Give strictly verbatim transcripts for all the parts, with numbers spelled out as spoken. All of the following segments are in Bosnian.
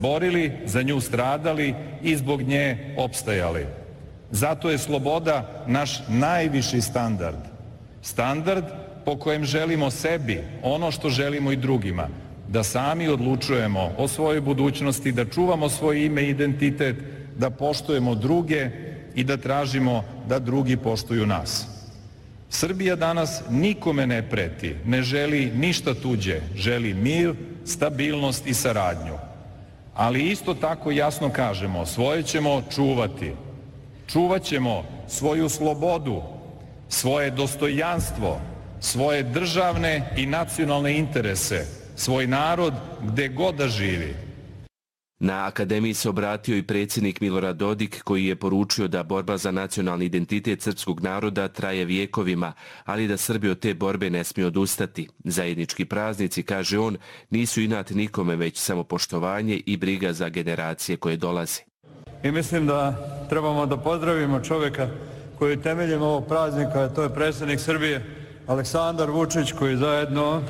borili, za nju stradali i zbog nje opstajali. Zato je sloboda naš najviši standard. Standard po kojem želimo sebi ono što želimo i drugima, da sami odlučujemo o svojoj budućnosti, da čuvamo svoje ime i identitet, da poštujemo druge i da tražimo da drugi poštuju nas. Srbija danas nikome ne preti, ne želi ništa tuđe, želi mir, stabilnost i saradnju. Ali isto tako jasno kažemo, svoje ćemo čuvati. Čuvat ćemo svoju slobodu, svoje dostojanstvo, svoje državne i nacionalne interese, svoj narod gde god da živi. Na akademiji se obratio i predsjednik Milorad Dodik, koji je poručio da borba za nacionalni identitet srpskog naroda traje vijekovima, ali da Srbi od te borbe ne smiju odustati. Zajednički praznici, kaže on, nisu inat nikome, već samopoštovanje i briga za generacije koje dolaze. I mislim da trebamo da pozdravimo čovjeka koji je temeljem ovog praznika, to je predsjednik Srbije Aleksandar Vučić, koji zajedno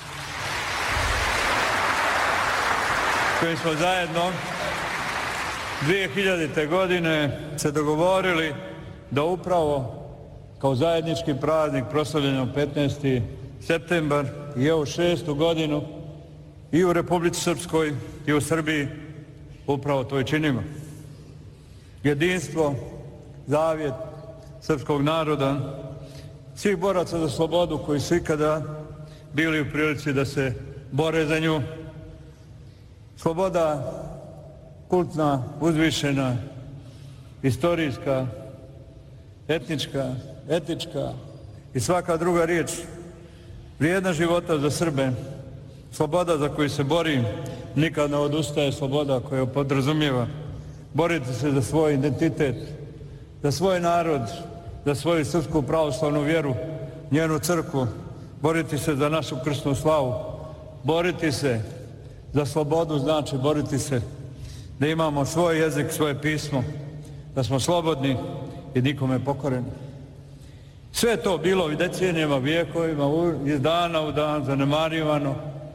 koji smo zajedno dvije hiljadite. godine se dogovorili da upravo kao zajednički praznik proslavljeno petnaesti septembar i evo šestu godinu i u Republici Srpskoj i u Srbiji upravo to i činimo. Jedinstvo, zavjet srpskog naroda, svih boraca za slobodu koji su ikada bili u prilici da se bore za nju. Sloboda kultna, uzvišena, istorijska, etnička, etička i svaka druga riječ vrijedna života za Srbe, sloboda za koju se bori, nikad ne odustaje, sloboda koja podrazumijeva boriti se za svoj identitet, za svoj narod, za svoju srpsku pravoslavnu vjeru, njenu crkvu, boriti se za našu krstnu slavu, boriti se za slobodu, znači boriti se da imamo svoj jezik, svoje pismo, da smo slobodni i nikome pokoreni. Sve je to bilo u decenijama, vijekovima, iz dana u dan zanemarivano.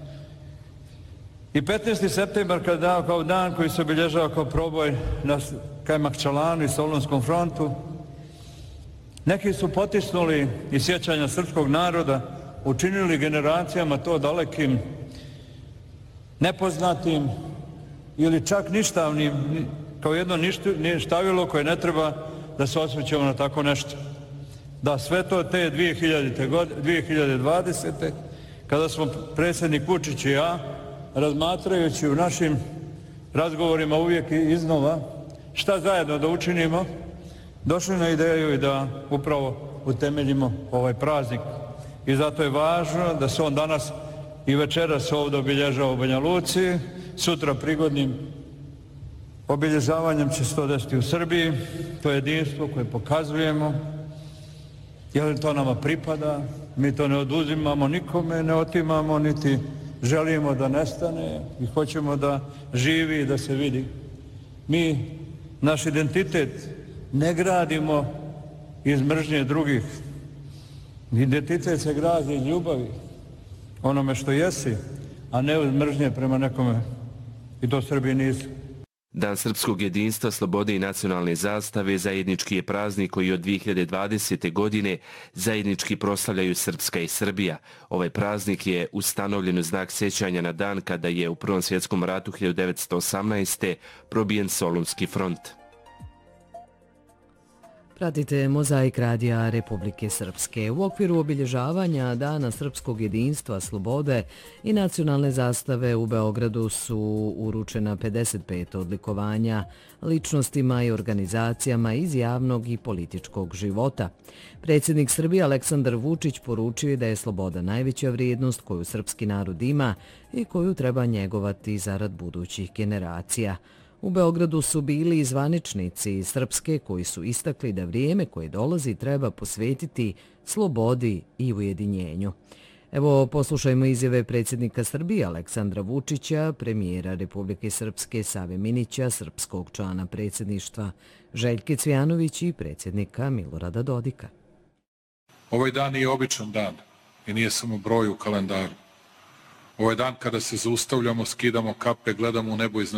I petnaesti septembar kao dan koji se obilježava kao proboj na Kajmakčalanu i Solunskom frontu, neki su potisnuli i sjećanja srpskog naroda, učinili generacijama to dalekim, nepoznatim ili čak ništavnim, kao jedno ništavilo koje ne treba da se osvrćemo na tako nešto. Da, sve to te dvije hiljade dvadesete. kada smo predsjednik Vučić i ja, razmatrajući u našim razgovorima uvijek iznova šta zajedno da učinimo, došli na ideju i da upravo utemeljimo ovaj praznik. I zato je važno da se on danas i večeras ovdje obilježava u Banja Luci, sutra prigodnim obilježavanjem će se to desiti u Srbiji. To je jedinstvo koje pokazujemo, jer to nama pripada, mi to ne oduzimamo nikome, ne otimamo, niti želimo da nestane i hoćemo da živi i da se vidi. Mi naš identitet ne gradimo iz mržnje drugih. Identitet se gradi iz ljubavi, onome što jesi, a ne uz mržnje prema nekome. I to Srbi nisu. Dan srpskog jedinstva, slobode i nacionalne zastave zajednički je praznik koji od dvije hiljade dvadesete. godine zajednički proslavljaju Srpska i Srbija. Ovaj praznik je ustanovljen u znak sjećanja na dan kada je u Prvom svjetskom ratu hiljadu devetsto osamnaeste. probijen Solunski front. Pratite Mozaik radija Republike Srpske. U okviru obilježavanja Dana srpskog jedinstva, slobode i nacionalne zastave u Beogradu su uručena pedeset pet odlikovanja ličnostima i organizacijama iz javnog i političkog života. Predsjednik Srbije Aleksandar Vučić poručio je da je sloboda najveća vrijednost koju srpski narod ima i koju treba njegovati zarad budućih generacija. U Beogradu su bili i zvaničnici iz Srpske koji su istakli da vrijeme koje dolazi treba posvetiti slobodi i ujedinjenju. Evo, poslušajmo izjave predsjednika Srbije Aleksandra Vučića, premijera Republike Srpske Save Minića, srpskog člana predsjedništva Željke Cvijanović i predsjednika Milorada Dodika. Ovaj dan nije običan dan i nije samo broj u kalendaru. Ovaj dan kada se zaustavljamo, skidamo kape, gledamo u nebo iznad